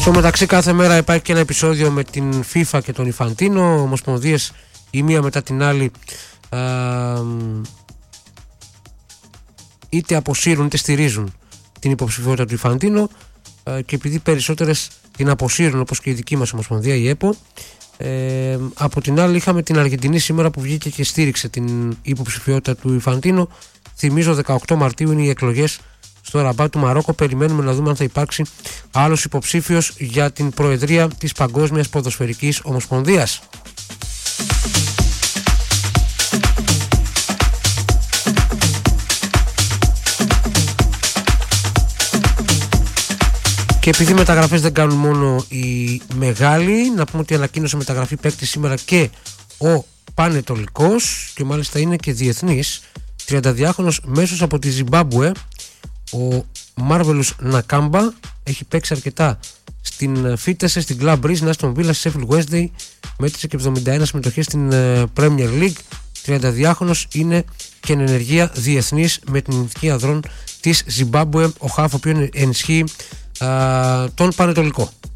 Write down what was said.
Στο μεταξύ κάθε μέρα υπάρχει και ένα επεισόδιο με την FIFA και τον Ιφαντίνο. Ομοσπονδίες η μία μετά την άλλη είτε αποσύρουν είτε στηρίζουν την υποψηφιότητα του Ιφαντίνο, και επειδή περισσότερες την αποσύρουν, όπως και η δική μας ομοσπονδία, η ΕΠΟ, από την άλλη είχαμε την Αργεντινή σήμερα που βγήκε και στήριξε την υποψηφιότητα του Ιφαντίνο. Θυμίζω 18 Μαρτίου είναι οι εκλογές στο Ραμπάτ του Μαρόκο. Περιμένουμε να δούμε αν θα υπάρξει άλλος υποψήφιος για την προεδρία της Παγκόσμιας Ποδοσφαιρικής Ομοσπονδίας. Και επειδή μεταγραφές δεν κάνουν μόνο οι μεγάλοι, να πούμε ότι ανακοίνωσε μεταγραφή παίκτη σήμερα και ο Πανετολικός, και μάλιστα είναι και διεθνής, 32χρονος μέσος από τη Ζιμπάμπουε, ο Μάρβελους Νακάμπα. Έχει παίξει αρκετά στην Φίτεσε, στην Club Breeze, στην Aston Villa, στη Sheffield Wednesday, μέτρησε και 71 συμμετοχές στην Premier League. 32χρονος, είναι και εν ενεργεία διεθνής με την εθνική ανδρών της Ζιμπάμπουε, ο χαφ, ο οποίος ενισχύει τον Πανετολικό.